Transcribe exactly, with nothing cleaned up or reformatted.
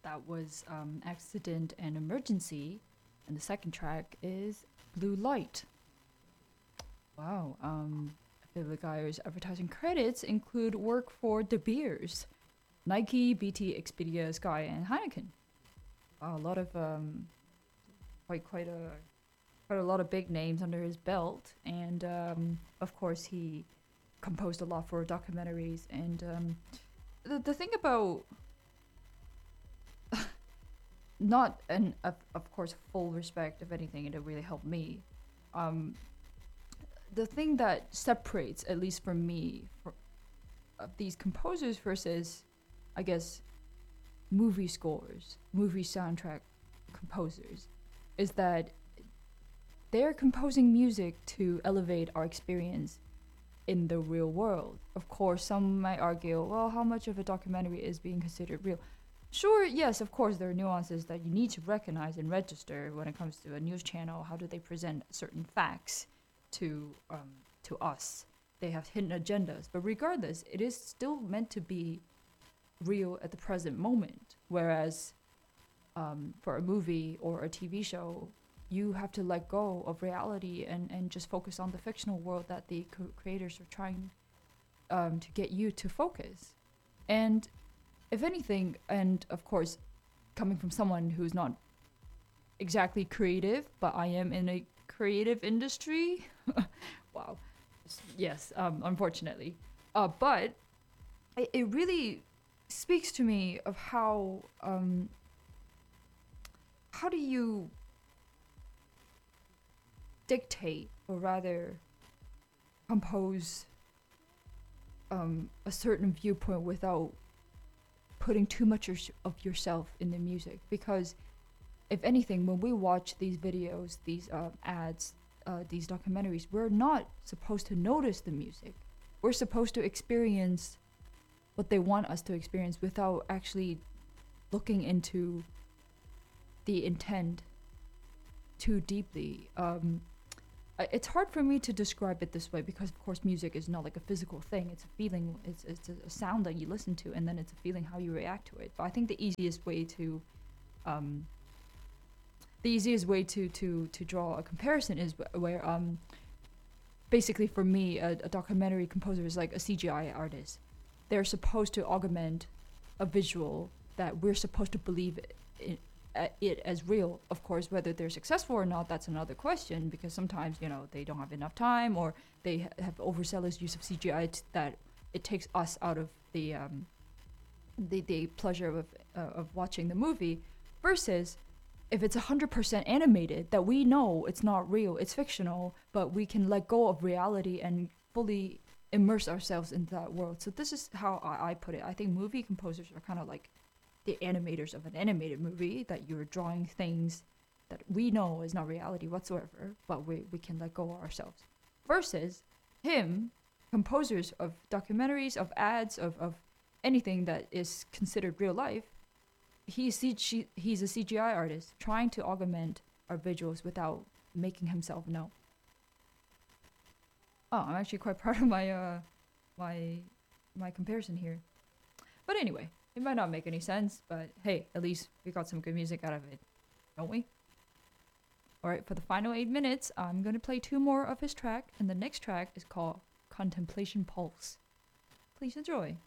that was um, Accident and Emergency. And the second track is Blue Light. Wow. Um, Family Guy's advertising credits include work for De Beers, Nike, B T, Expedia, Sky, and Heineken. Wow, a lot of um, quite quite a quite a lot of big names under his belt, and um, of course he composed a lot for documentaries. And um, the the thing about not an of, of course full respect of anything, and it really helped me. Um, the thing that separates, at least for me, for, of these composers versus, I guess, movie scores, movie soundtrack composers, is that they're composing music to elevate our experience in the real world. Of course, some might argue, well, how much of a documentary is being considered real? Sure, yes, of course, there are nuances that you need to recognize and register when it comes to a news channel. How do they present certain facts to um, to us? They have hidden agendas, but regardless, it is still meant to be real at the present moment. Whereas um, for a movie or a T V show, you have to let go of reality and, and just focus on the fictional world that the co- creators are trying um, to get you to focus. And if anything, and of course, coming from someone who's not exactly creative, but I am in a creative industry. Wow. Yes, um, unfortunately. Uh, but it, it really speaks to me of how um, how do you dictate, or rather compose um, a certain viewpoint without putting too much your- of yourself in the music. Because if anything, when we watch these videos, these uh, ads, uh, these documentaries, we're not supposed to notice the music. We're supposed to experience what they want us to experience without actually looking into the intent too deeply. Um, I- it's hard for me to describe it this way because, of course, music is not like a physical thing. It's a feeling. It's it's a, a sound that you listen to, and then it's a feeling how you react to it. But I think the easiest way to um, the easiest way to, to, to draw a comparison is wh- where um basically for me a, a documentary composer is like a C G I artist. They're supposed to augment a visual that we're supposed to believe it, uh, it as real. Of course, whether they're successful or not, that's another question, because sometimes, you know, they don't have enough time, or they ha- have overzealous use of C G I t- that it takes us out of the um, the, the pleasure of uh, of watching the movie, versus if it's one hundred percent animated, that we know it's not real, it's fictional, but we can let go of reality and fully immerse ourselves in that world. So this is how I, I put it. I think movie composers are kind of like the animators of an animated movie, that you're drawing things that we know is not reality whatsoever, but we, we can let go of ourselves. Versus him, composers of documentaries, of ads, of, of anything that is considered real life, he's C G, he's a C G I artist trying to augment our visuals without making himself know. Oh, I'm actually quite proud of my uh my my comparison here. But anyway, it might not make any sense, but hey, at least we got some good music out of it, don't we? Alright, for the final eight minutes, I'm gonna play two more of his track, and the next track is called Contemplation Pulse. Please enjoy.